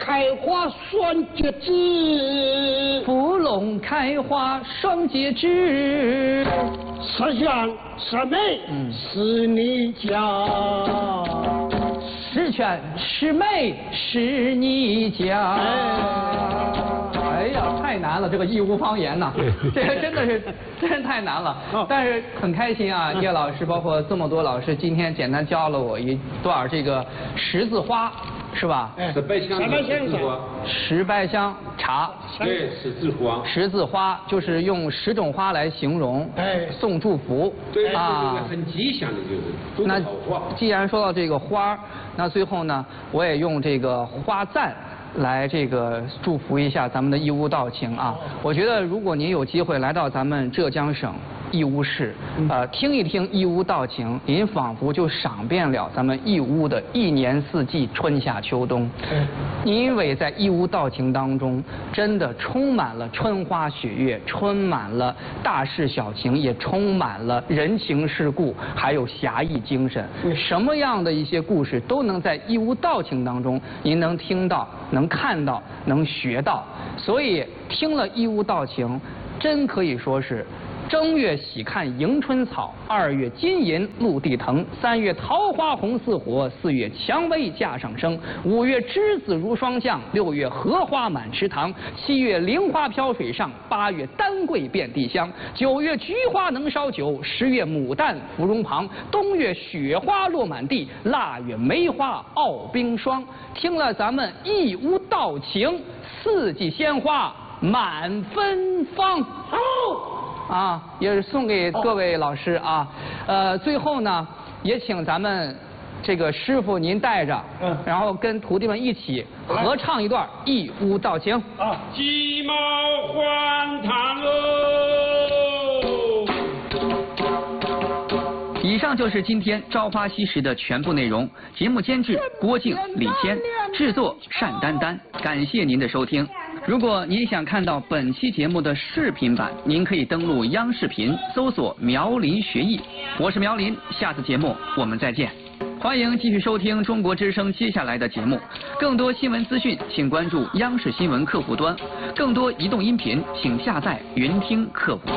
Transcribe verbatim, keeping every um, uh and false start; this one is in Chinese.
开花双节枝， 芙蓉开花双节枝， 十全十美是你家。 十全十美是你家。哎呀，太难了，这个义乌方言呐，这个真的是真太难了。但是很开心啊，叶老师包括这么多老师，今天简单教了我一段这个十字花，是吧？ 十百香的十字花。 十百香茶。 对，十字花。 十字花就是用十种花来形容，哎，送祝福。 对， 啊， 很吉祥的，就是那好话。 既然说到这个花，那最后呢，我也用这个花赞来这个祝福一下咱们的义乌道情啊！我觉得如果您有机会来到咱们浙江省义乌市，呃，听一听义乌道情，您仿佛就赏遍了咱们义乌的一年四季春夏秋冬。因为在义乌道情当中，真的充满了春花雪月，充满了大事小情，也充满了人情世故，还有侠义精神。什么样的一些故事都能在义乌道情当中，您能听到，能看到，能学到。所以听了义乌道情，真可以说是正月喜看迎春草，二月金银露地藤，三月桃花红似火，四月蔷薇架上升，五月栀子如霜降，六月荷花满池塘，七月菱花飘水上，八月丹桂遍地香，九月菊花能烧酒，十月牡丹芙蓉旁，冬月雪花落满地，腊月梅花傲冰霜。听了咱们义乌道情，四季鲜花满芬芳。好。啊，也是送给各位老师啊。呃，最后呢，也请咱们这个师傅您带着，嗯，然后跟徒弟们一起合唱一段义乌道情。 啊，鸡毛换汤喽！ 以上就是今天《朝花夕拾》的全部内容。节目监制郭靖、李谦，制作单丹丹。感谢您的收听。如果您想看到本期节目的视频版，您可以登录央视频搜索苗林学艺。我是苗林，下次节目我们再见。欢迎继续收听中国之声接下来的节目。更多新闻资讯，请关注央视新闻客户端；更多移动音频，请下载云听客户端。